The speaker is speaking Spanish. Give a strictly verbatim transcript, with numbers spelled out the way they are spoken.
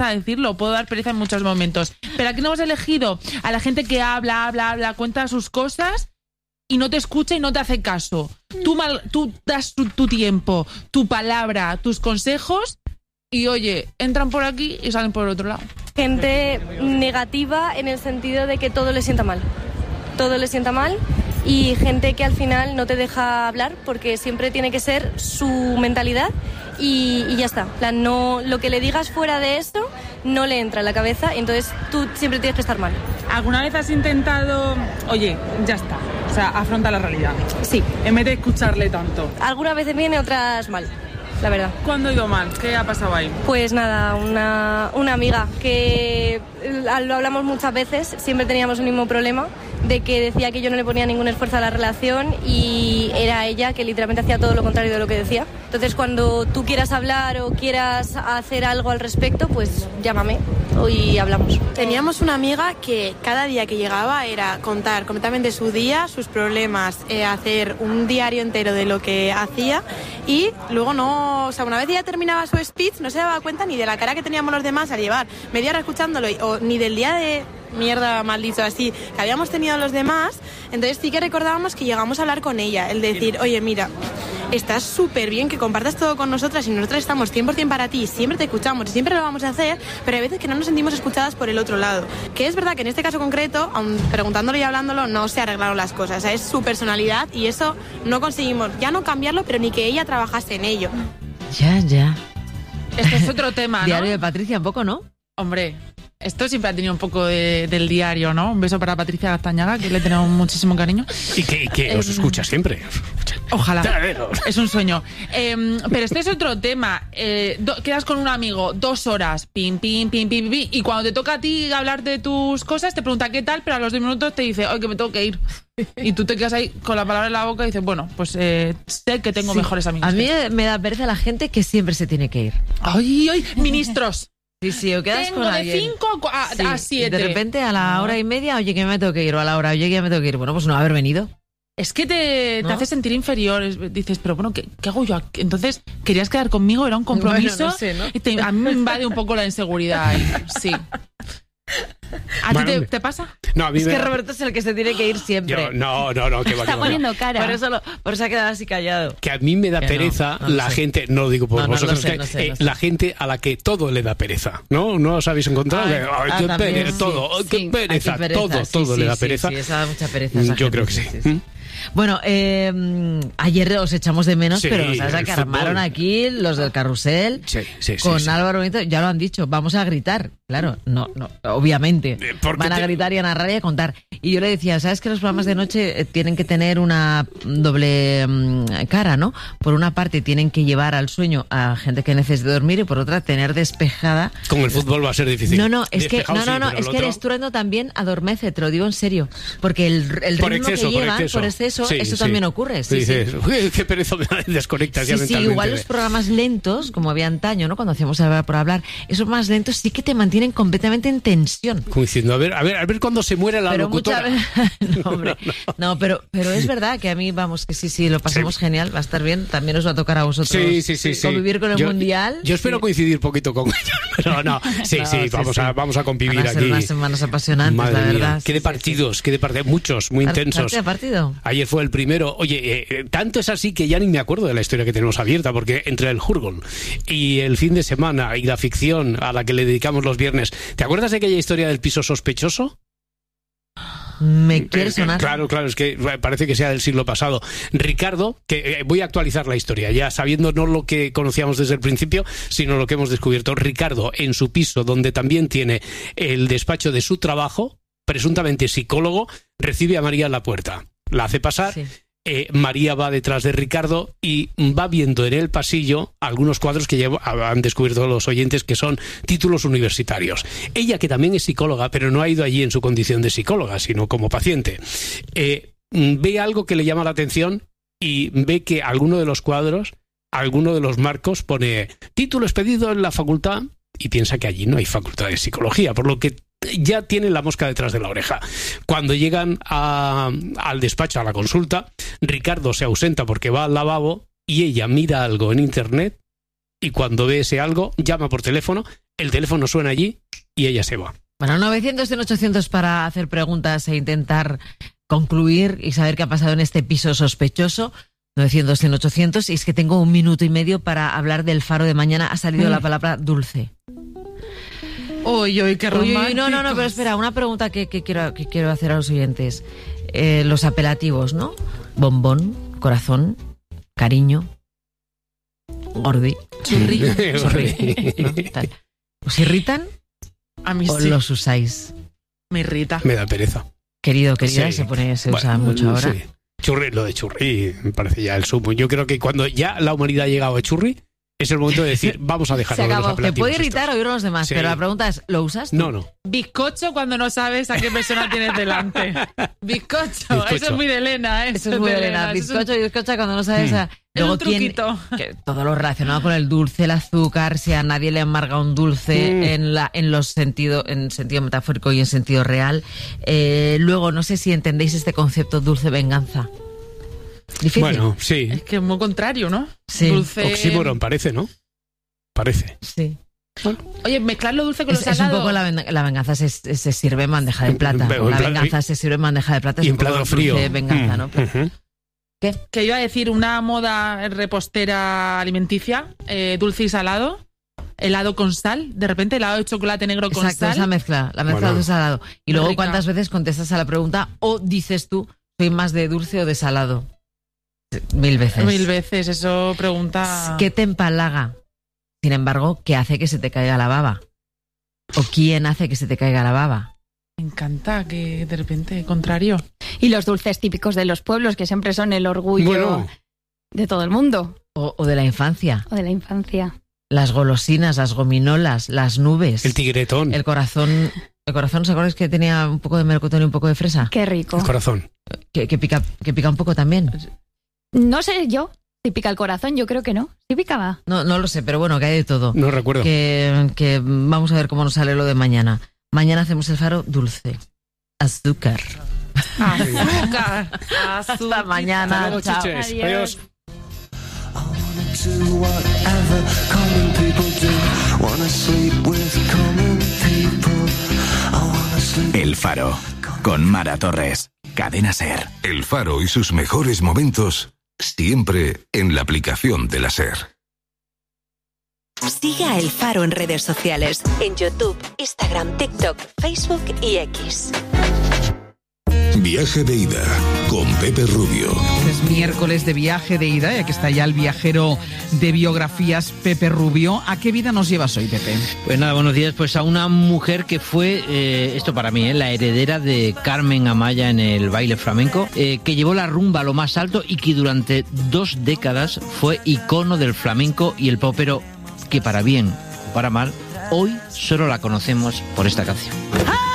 pereza decirlo, puedo dar pereza en muchos momentos. Pero aquí no hemos elegido a la gente que habla, habla, habla, cuenta sus cosas y no te escucha y no te hace caso. Tú, mal, tú das tu, tu tiempo, tu palabra, tus consejos y, oye, entran por aquí y salen por el otro lado. Gente negativa en el sentido de que todo le sienta mal. Todo le sienta mal y gente que al final no te deja hablar porque siempre tiene que ser su mentalidad y, y ya está. En plan, no, lo que le digas fuera de esto no le entra en la cabeza, entonces tú siempre tienes que estar mal. ¿Alguna vez has intentado, oye, ya está, o sea, afronta la realidad? Sí. En vez de escucharle tanto. Algunas veces bien y otras mal, la verdad. ¿Cuándo ha ido mal? ¿Qué ha pasado ahí? Pues nada, una, una amiga que lo hablamos muchas veces, siempre teníamos un mismo problema, de que decía que yo no le ponía ningún esfuerzo a la relación y era ella que literalmente hacía todo lo contrario de lo que decía. Entonces, cuando tú quieras hablar o quieras hacer algo al respecto, pues llámame y hablamos. Teníamos una amiga que cada día que llegaba era contar completamente su día, sus problemas, eh, hacer un diario entero de lo que hacía y luego no, o sea, una vez ya terminaba su speech no se daba cuenta ni de la cara que teníamos los demás al llevar media hora escuchándolo o ni del día de mierda, mal dicho así, que habíamos tenido los demás. Entonces sí que recordábamos que llegamos a hablar con ella, el decir, oye, mira, estás súper bien que compartas todo con nosotras y nosotras estamos cien por ciento para ti, siempre te escuchamos y siempre lo vamos a hacer, pero hay veces que no nos sentimos escuchadas por el otro lado. Que es verdad que en este caso concreto, aun preguntándolo y hablándolo, no se arreglaron las cosas. O sea, es su personalidad y eso no conseguimos ya no cambiarlo, pero ni que ella trabajase en ello. Ya, ya. Este es otro tema, ¿no? Diario de Patricia, un poco, ¿no? Hombre, esto siempre ha tenido un poco de, del diario, ¿no? Un beso para Patricia Gaztañaga, que le tenemos muchísimo cariño. Y que, y que eh, os escucha siempre. Ojalá. Es un sueño. Eh, pero este es otro tema. Eh, do, quedas con un amigo dos horas, pim, pim, pim, pim, pim, y cuando te toca a ti hablar de tus cosas, te pregunta qué tal, pero a los diez minutos te dice, ay, que me tengo que ir. Y tú te quedas ahí con la palabra en la boca y dices, bueno, pues eh, sé que tengo sí. mejores amigos. A mí me da pereza la gente que siempre se tiene que ir. Ay, ay, ministros. Sí, sí, o quedas Tengo con de cinco a, sí, a siete. De repente a la hora y media, oye, que me tengo que ir, o a la hora, oye, que ya me tengo que ir. Bueno, pues no haber venido. Es que te, ¿no? te hace sentir inferior. Dices, pero bueno, ¿qué, qué hago yo aquí? Entonces, ¿querías quedar conmigo? ¿Era un compromiso? Bueno, no sé, ¿no? Y te, a mí me invade un poco la inseguridad ahí. Sí. ¿A bueno, ti te, te pasa? No, a mí es me que da... Roberto es el que se tiene que ir siempre. Yo, no, no, no, que va, está que va, poniendo no. cara. Por eso, lo, por eso ha quedado así callado. Que a mí me da que pereza no, no la sé. gente, no lo digo por no, no, vosotros, no sé, que, no sé, eh, no sé. la gente a la que todo le da pereza, ¿no? ¿No os habéis encontrado? Ay, Ay, ah, qué también, pereza, sí, todo, sí, qué pereza, qué pereza, todo, sí, todo sí, le da sí, pereza. Sí, esa da mucha pereza. Esa Yo gente, creo que sí. sí, sí. ¿Mm? Bueno, eh, ayer os echamos de menos, Sí, pero ¿sabes el que armaron fútbol. aquí los del carrusel? Sí, sí, sí, con sí. Álvaro Benito, ya lo han dicho, vamos a gritar. Claro, no, no, obviamente. Eh, ¿por qué Van a te- gritar y a narrar y a contar. Y yo le decía, ¿sabes que los programas de noche eh, tienen que tener una doble mm, cara, ¿no? Por una parte tienen que llevar al sueño a gente que necesite dormir y por otra tener despejada. Con el fútbol va a ser difícil. No, no, es que Despejado no, no, sí, no, pero es el que el otro- estruendo también adormece, te lo digo en serio, porque el, el Por ritmo exceso, que por llevan exceso. por exceso, Sí, eso sí. también ocurre. Sí, dices, sí. "Uy, qué pereza me da", desconectas ya Sí, sí, mentalmente. igual los programas lentos, como había antaño, ¿no? Cuando hacíamos Hablar por Hablar, esos más lentos sí que te mantienen completamente en tensión. Como diciendo, a ver, a ver, a ver cuándo se muere la Pero locutora. muchas veces... no, hombre. No, pero, pero es verdad que a mí, vamos, que sí, sí, lo pasamos Sí. genial, va a estar bien. También os va a tocar a vosotros Sí, sí, sí, sí. convivir con el yo, Mundial. Yo espero sí. coincidir poquito con ellos, pero no. Sí, No, sí, sí, vamos, sí. A, vamos a convivir Van a ser aquí. unas semanas apasionantes, Madre la mía, verdad. qué de Sí, partidos, sí, sí. qué de partidos, muchos, muy intensos. ¿Parte de partido? Ayer fue el primero. Oye, eh, tanto es así que ya ni me acuerdo de la historia que tenemos abierta, porque entre el Hurgol y el fin de semana y la ficción a la que le dedicamos los viernes, ¿te acuerdas de aquella historia del piso sospechoso? Me quiere Eh, sonar. Claro, claro, es que parece que sea del siglo pasado. Ricardo, que eh, voy a actualizar la historia, ya sabiendo no lo que conocíamos desde el principio, sino lo que hemos descubierto. Ricardo, en su piso, donde también tiene el despacho de su trabajo, presuntamente psicólogo, recibe a María en la puerta. La hace pasar. Sí. Eh, María va detrás de Ricardo y va viendo en el pasillo algunos cuadros que ya han descubierto los oyentes que son títulos universitarios. Ella, que también es psicóloga, pero no ha ido allí en su condición de psicóloga, sino como paciente, eh, ve algo que le llama la atención y ve que alguno de los cuadros, alguno de los marcos pone título expedido en la facultad y piensa que allí no hay facultad de psicología, por lo que ya tienen la mosca detrás de la oreja. Cuando llegan a, al despacho, a la consulta, Ricardo se ausenta porque va al lavabo y ella mira algo en internet y cuando ve ese algo llama por teléfono, el teléfono suena allí y ella se va. Bueno, novecientos, cien, ochocientos para hacer preguntas e intentar concluir y saber qué ha pasado en este piso sospechoso. novecientos, cien, ochocientos. Y es que tengo un minuto y medio para hablar del Faro de mañana. Ha salido mm. la palabra dulce. Uy, uy, qué romántico. Uy, no, no, no, pero espera, una pregunta que, que, quiero, que quiero hacer a los oyentes. Eh, los apelativos, ¿no? Bombón, corazón, cariño, gordi, churri, churri, ¿no? Tal. ¿Os irritan? A mí ¿O sí. los usáis? Me irrita. Me da pereza. Querido, querida, Sí. se pone, se Bueno, usa mucho ahora. sí. Churri, lo de churri me parece ya el sumo. Yo creo que cuando ya la humanidad ha llegado a churri, es el momento de decir, vamos a dejarlo Se de los acabó. Te apelativos puede irritar estos. oír a los demás, Sí. pero la pregunta es, ¿lo usas tú? No, no. Bizcocho cuando no sabes a qué persona tienes delante. Bizcocho. Bizcocho. Eso es muy de Elena, ¿eh? Eso es muy de Elena. eso es un- Bizcocho y bizcocha cuando no sabes... Mm. A... Es Luego, un ¿quién- truquito. que todo lo relacionado con el dulce, el azúcar, si a nadie le amarga un dulce Mm. en la en los sentido, en sentido metafórico y en sentido real. Eh, luego, no sé si entendéis este concepto dulce venganza. Difícil. Bueno, sí. Es que es muy contrario, ¿no? Sí. Dulce. Oxímoron, parece, ¿no? Parece. Sí. Oye, mezclar lo dulce con Es, lo es un salado. poco la, ven- la venganza se, se se sirve en bandeja de plata. Pero en La plan- venganza se sirve en bandeja de plata. Es Y en un poco plato dulce frío. venganza, ¿no? Mm, ujú. Que iba a decir una moda repostera alimenticia, eh, dulce y salado, helado con sal, de repente helado de chocolate negro con Exacto, sal. esa mezcla, la mezcla Bueno. de salado. Y luego, Rica. ¿cuántas veces contestas a la pregunta o dices tú, soy más de dulce o de salado? Mil veces. Mil veces, eso pregunta. ¿Qué te empalaga? Sin embargo, ¿qué hace que se te caiga la baba? ¿O quién hace que se te caiga la baba? Me encanta que de repente, contrario. Y los dulces típicos de los pueblos, que siempre son el orgullo Bueno, de todo el mundo, O, o de la infancia. o de la infancia. Las golosinas, las gominolas, las nubes. el tigretón, El corazón. El corazón, ¿os acordáis que tenía un poco de melocotón y un poco de fresa? Qué rico. el corazón. Que, que pica, que pica un poco también. No sé yo si pica el corazón, yo creo que no. ¿Sí picaba? No, no lo sé, pero bueno, que hay de todo. No recuerdo. Que, que vamos a ver cómo nos sale lo de mañana. Mañana hacemos el Faro dulce. Azúcar. Azúcar. Hasta Azúcar. mañana. Hasta luego, Chao. chiches. Adiós. Adiós. To whatever common people do. Wanna sleep with common people. I wanna sleep. El Faro, con Mara Torres. Cadena SER. El Faro y sus mejores momentos siempre en la aplicación de la SER. Sigue a El Faro en redes sociales, en YouTube, Instagram, TikTok, Facebook y X. Viaje de ida con Pepe Rubio. Es miércoles de viaje de ida y aquí está ya el viajero de biografías, Pepe Rubio. ¿A qué vida nos llevas hoy, Pepe? Pues nada, buenos días. Pues a una mujer que fue, eh, esto para mí, eh, la heredera de Carmen Amaya en el baile flamenco, eh, que llevó la rumba a lo más alto y que durante dos décadas fue icono del flamenco y el pop, pero que para bien o para mal, hoy solo la conocemos por esta canción.